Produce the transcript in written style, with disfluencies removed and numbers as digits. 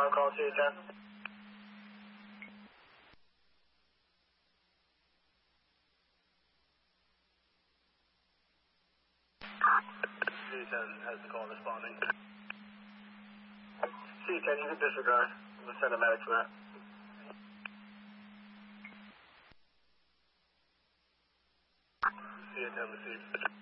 I'll call C10. C10 has the call responding. C10, you can disregard. I'm going to send a medic for that. C10 received.